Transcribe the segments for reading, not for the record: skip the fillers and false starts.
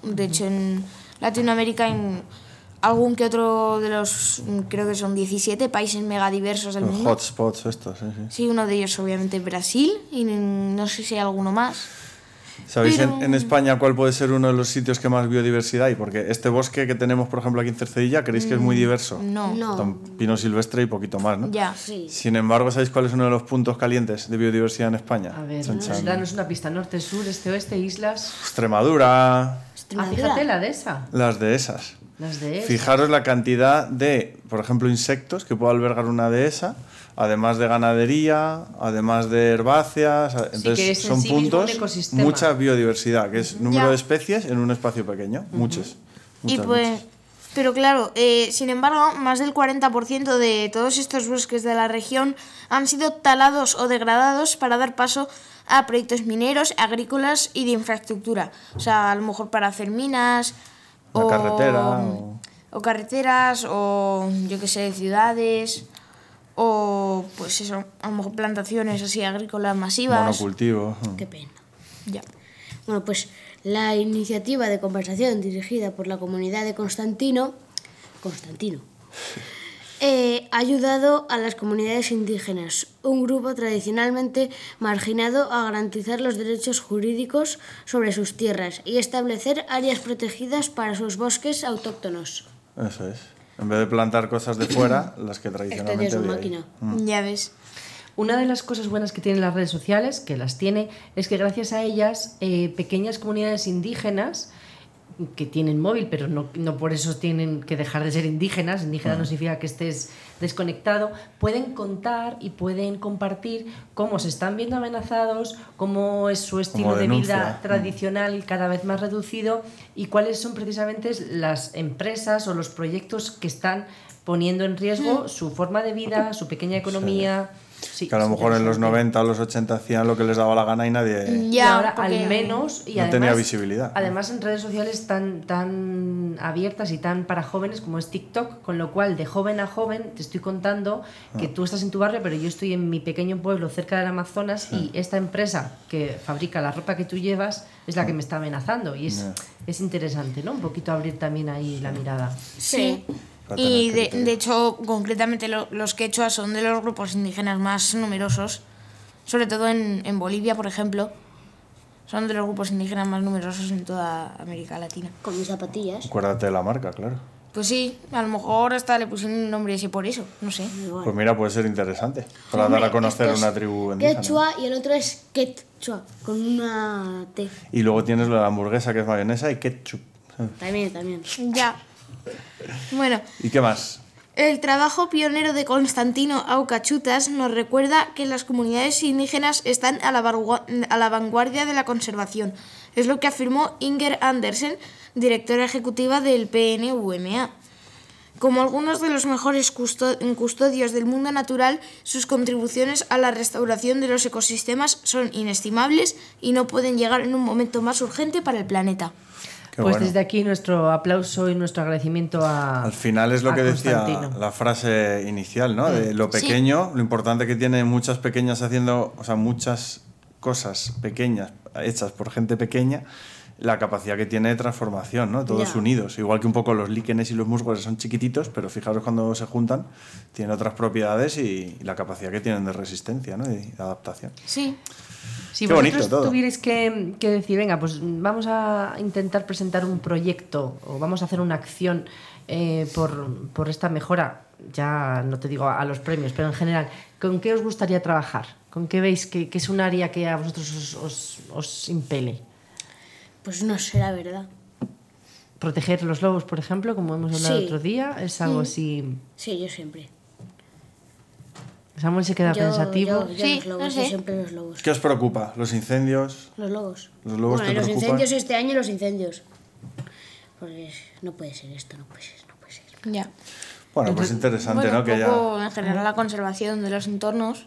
De hecho, en Latinoamérica, en algún que otro de los, creo que son 17 países megadiversos del mundo. Hotspots estos, sí. Sí, uno de ellos obviamente Brasil y no sé si hay alguno más. ¿Sabéis Pero... en España cuál puede ser uno de los sitios que más biodiversidad hay? Porque este bosque que tenemos, por ejemplo, aquí en Cercedilla, ¿creéis que es muy diverso? No. Pino silvestre y poquito más, ¿no? Ya. Sí. Sin embargo, ¿sabéis cuál es uno de los puntos calientes de biodiversidad en España? A ver, danos una pista: norte, sur, este, oeste, islas. Extremadura. Fíjate la de esa. Las dehesas. Las de esas. Fijaros la cantidad de, por ejemplo, insectos que puede albergar una dehesa, además de ganadería, además de herbáceas. Entonces sí son mismo puntos, un ecosistema. mucha biodiversidad, que es número de especies en un espacio pequeño. Muchas. Y pues, pero claro, sin embargo, más del 40% de todos estos bosques de la región han sido talados o degradados para dar paso a proyectos mineros, agrícolas y de infraestructura. O sea, a lo mejor para hacer minas, o carreteras, o yo qué sé, ciudades, o pues eso, a lo mejor plantaciones así agrícolas masivas. Monocultivo. Qué pena. Ya. Bueno, pues la iniciativa de conversación dirigida por la comunidad de Constantino ha ayudado a las comunidades indígenas, un grupo tradicionalmente marginado, a garantizar los derechos jurídicos sobre sus tierras y establecer áreas protegidas para sus bosques autóctonos. Eso es. En vez de plantar cosas de fuera, las que tradicionalmente Esto es había máquina. Ya ves. Una de las cosas buenas que tienen las redes sociales, que las tiene, es que gracias a ellas pequeñas comunidades indígenas que tienen móvil, pero no por eso tienen que dejar de ser indígenas. Indígenas no significa que estés desconectado. Pueden contar y pueden compartir cómo se están viendo amenazados, cómo es su estilo de vida tradicional cada vez más reducido y cuáles son precisamente las empresas o los proyectos que están poniendo en riesgo su forma de vida, su pequeña economía. Sí, que a lo mejor en los 90 o los 80 hacían lo que les daba la gana y nadie y ahora al menos y no además, tenía visibilidad. Además en redes sociales tan abiertas y tan para jóvenes como es TikTok, con lo cual de joven a joven te estoy contando que tú estás en tu barrio, pero yo estoy en mi pequeño pueblo cerca del Amazonas y esta empresa que fabrica la ropa que tú llevas es la que me está amenazando y es interesante, ¿no? Un poquito abrir también ahí la mirada. Sí. Y de hecho, concretamente los quechuas son de los grupos indígenas más numerosos, sobre todo en Bolivia, por ejemplo. Son de los grupos indígenas más numerosos en toda América Latina. Con mis zapatillas. Acuérdate de la marca, claro. Pues sí, a lo mejor hasta le pusieron un nombre ese por eso, no sé. Pues mira, puede ser interesante para dar a conocer una tribu indígena. Quechua y el otro es quechua, con una T. Y luego tienes la hamburguesa, que es mayonesa, y ketchup. También. Ya. Bueno. ¿Y qué más? El trabajo pionero de Constantino Aucachutas nos recuerda que las comunidades indígenas están a la vanguardia de la conservación. Es lo que afirmó Inger Andersen, directora ejecutiva del PNUMA. Como algunos de los mejores custodios del mundo natural, sus contribuciones a la restauración de los ecosistemas son inestimables y no pueden llegar en un momento más urgente para el planeta. Pues desde aquí nuestro aplauso y nuestro agradecimiento a Al final es lo que decía la frase inicial, ¿no? De lo pequeño, lo importante que tiene muchas pequeñas haciendo, o sea, muchas cosas pequeñas hechas por gente pequeña, la capacidad que tiene de transformación, ¿no? Todos unidos. Igual que un poco los líquenes y los musgos son chiquititos, pero fijaros cuando se juntan, tienen otras propiedades y la capacidad que tienen de resistencia, ¿no? Y de adaptación. Sí. Si vosotros tuvierais que decir, venga, pues vamos a intentar presentar un proyecto o vamos a hacer una acción por esta mejora, ya no te digo a los premios, pero en general, ¿con qué os gustaría trabajar? ¿Con qué veis que es un área que a vosotros os impele? Pues no sé, la verdad. Proteger los lobos, por ejemplo, como hemos hablado el otro día, es algo así... Sí, yo siempre. Samuel se queda pensativo. Yo los lobos, yo siempre los lobos. ¿Qué os preocupa? ¿Los incendios? Los lobos. ¿Los lobos te los preocupan? incendios este año, los incendios. Pues no puede ser esto, no puede ser. Ya. Bueno, pues interesante, ¿no? Un poco en general la conservación de los entornos.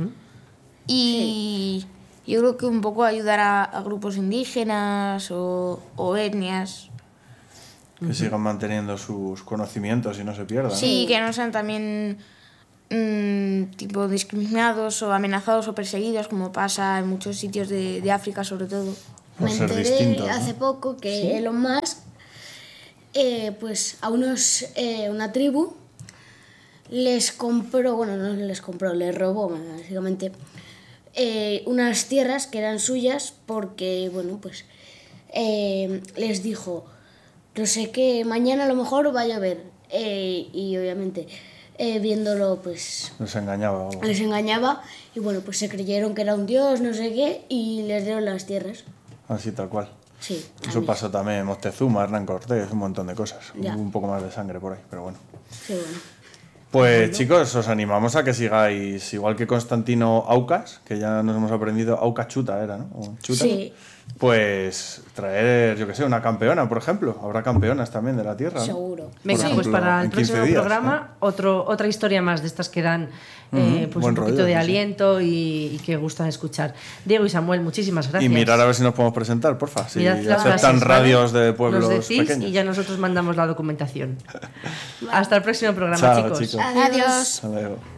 Y yo creo que un poco ayudar a grupos indígenas o etnias. Que sigan manteniendo sus conocimientos y no se pierdan. Sí, que no sean también tipo discriminados o amenazados o perseguidos, como pasa en muchos sitios de África sobre todo. Me enteré distintos, ¿no? hace poco que ¿Sí? Elon Musk, pues a una tribu les compró, bueno, no les compró, les robó básicamente unas tierras que eran suyas porque, bueno, pues les dijo, no sé qué, mañana a lo mejor va a llover. Y obviamente viéndolo, pues Les engañaba. les engañaba y bueno, pues se creyeron que era un dios, no sé qué, y les dieron las tierras. Así, tal cual. Sí. Eso pasó también en Moctezuma, Hernán Cortés, un montón de cosas. Ya. Un poco más de sangre por ahí, pero bueno. Sí, bueno. Pues chicos, os animamos a que sigáis, igual que Constantino Aucas, que ya nos hemos aprendido, Aucas Chuta era, ¿no? O Chuta. Sí. Pues traer, yo que sé, una campeona, por ejemplo. Habrá campeonas también de la Tierra, ¿no? Seguro. Venga, Por pues ejemplo, para el en 15 próximo días, programa otra historia más de estas que dan pues buen un poquito rollo, de sí, sí. aliento y que gustan escuchar. Diego y Samuel, muchísimas gracias. Y mirar a ver si nos podemos presentar, porfa. Si Mirad las aceptan bases, radios ¿vale? de pueblos Nos decís pequeños. y ya nosotros mandamos la documentación. Hasta el próximo programa, Chao, chicos. chicos. Adiós. Hasta luego.